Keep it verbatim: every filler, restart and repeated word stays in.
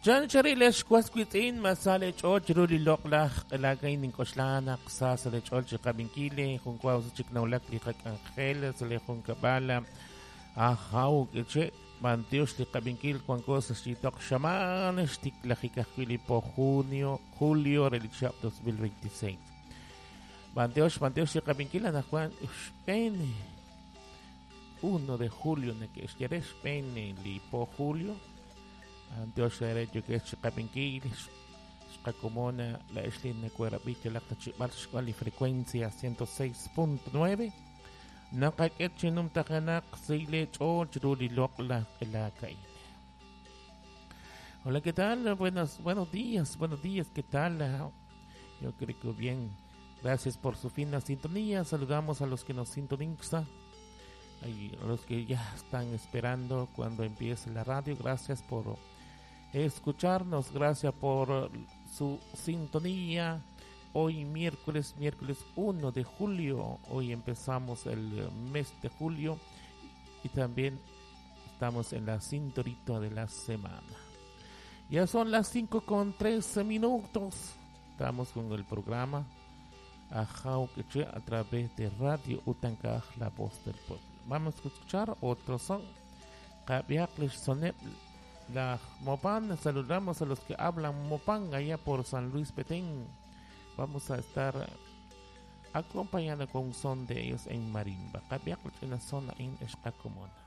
Jan charilesh kwasquitin masale chochru liloklah kalagay ning koslana sa sale choch kabinkile kung kwa sa chiknaulak likak angel sale kung kabala ahaw keche mantios li kabinkil kung ko sa sitok shaman stik lakikakili po junio julio relichap dos mil veintiséis mantios mantios li kabinkil na kwan pene uno de julio ne que quieres pene li po julio Dios era yo que es capinquiles Scacomona la eslin de cuerabite la tachibal y frecuencia ciento seis punto nueve no cachetchinum tacanak sile chorchuli lokla la caine. Hola, ¿qué tal? Buenos, buenos días, buenos días, ¿qué tal? Yo creo que bien. Gracias por su fina sintonía. Saludamos a los que nos sintonizan. A los que ya están esperando cuando empiece la radio. Gracias por escucharnos, gracias por su sintonía. Hoy miércoles, miércoles uno de julio, hoy empezamos el mes de julio y también estamos en la cinturita de la semana. Ya son las cinco con trece minutos, estamos con el programa Ajauqueche a través de Radio Utancaj, la voz del pueblo. Vamos a escuchar otro son, Cabiacles Sonet. La Mopan, saludamos a los que hablan Mopan allá por San Luis Petén. Vamos a estar acompañando con un son de ellos en marimba. Cabiacles en la zona en Escacomona.